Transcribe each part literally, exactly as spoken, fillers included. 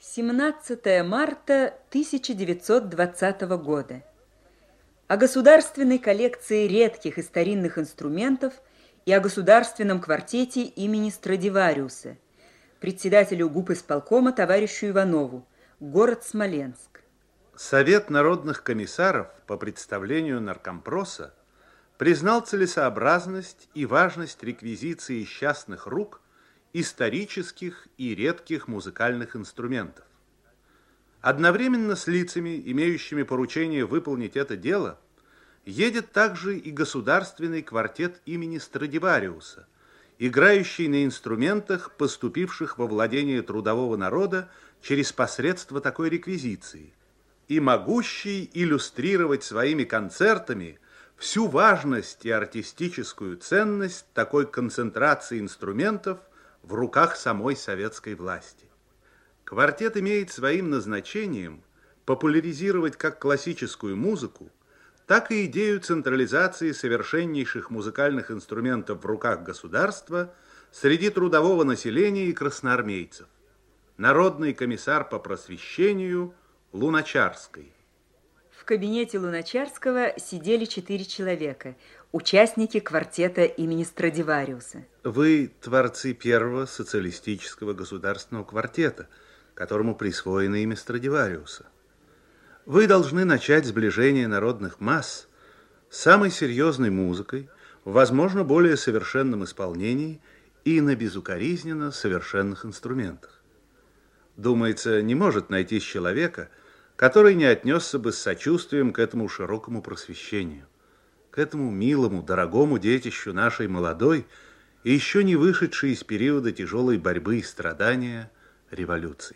семнадцатое марта тысяча девятьсот двадцатого года. О государственной коллекции редких и старинных инструментов и о государственном квартете имени Страдивариуса, председателю губисполкома товарищу Иванову, город Смоленск. Совет народных комиссаров по представлению наркомпроса признал целесообразность и важность реквизиции из частных рук исторических и редких музыкальных инструментов. Одновременно с лицами, имеющими поручение выполнить это дело, едет также и государственный квартет имени Страдивариуса, играющий на инструментах, поступивших во владение трудового народа через посредство такой реквизиции, и могущий иллюстрировать своими концертами всю важность и артистическую ценность такой концентрации инструментов в руках самой советской власти. Квартет имеет своим назначением популяризировать как классическую музыку, так и идею централизации совершеннейших музыкальных инструментов в руках государства среди трудового населения и красноармейцев. Народный комиссар по просвещению Луначарский. В кабинете Луначарского сидели четыре человека, участники квартета имени Страдивариуса. Вы творцы первого социалистического государственного квартета, которому присвоено имя Страдивариуса. Вы должны начать сближение народных масс с самой серьезной музыкой, в, возможно, более совершенном исполнении и на безукоризненно совершенных инструментах. Думается, не может найтись человека, который не отнесся бы с сочувствием к этому широкому просвещению, к этому милому, дорогому детищу нашей молодой и еще не вышедшей из периода тяжелой борьбы и страдания революции.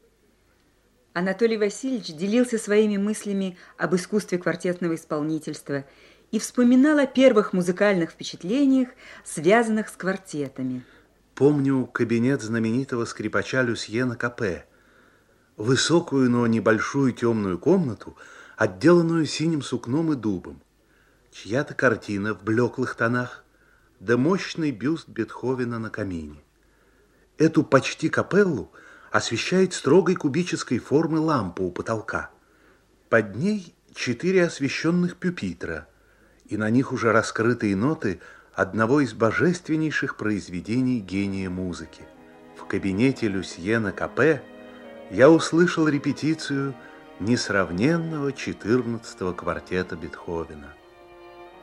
Анатолий Васильевич делился своими мыслями об искусстве квартетного исполнительства и вспоминал о первых музыкальных впечатлениях, связанных с квартетами. Помню кабинет знаменитого скрипача Люсьена Капе, высокую, но небольшую темную комнату, отделанную синим сукном и дубом, чья-то картина в блеклых тонах, да мощный бюст Бетховена на камине. Эту почти капеллу освещает строгой кубической формы лампа у потолка. Под ней четыре освещенных пюпитра, и на них уже раскрытые ноты одного из божественнейших произведений гения музыки. В кабинете Люсьена Капе я услышал репетицию несравненного четырнадцатого квартета Бетховена.